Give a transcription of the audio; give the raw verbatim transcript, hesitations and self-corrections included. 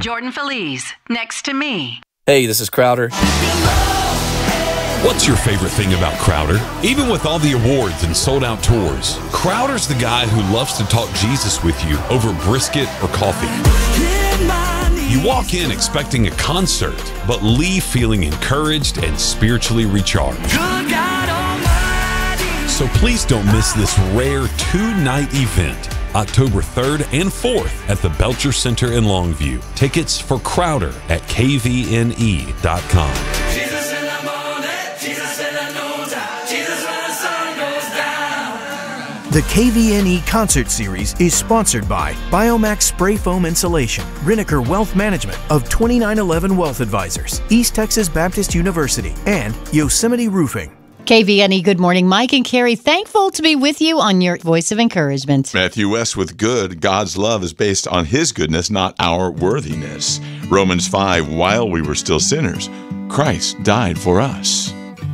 Jordan Feliz, Next to Me. Hey, this is Crowder. What's your favorite thing about Crowder? Even with all the awards and sold-out tours, Crowder's the guy who loves to talk Jesus with you over brisket or coffee. You walk in expecting a concert, but leave feeling encouraged and spiritually recharged. So please don't miss this rare two-night event, October third and fourth at the Belcher Center in Longview. Tickets for Crowder at K V N E dot com. The K V N E Concert Series is sponsored by Biomax Spray Foam Insulation, Riniker Wealth Management of twenty-nine eleven Wealth Advisors, East Texas Baptist University, and Yosemite Roofing. K V N E, good morning. Mike and Carrie, thankful to be with you on your Voice of Encouragement. Matthew West with good. God's love is based on His goodness, not our worthiness. Romans five, while we were still sinners, Christ died for us.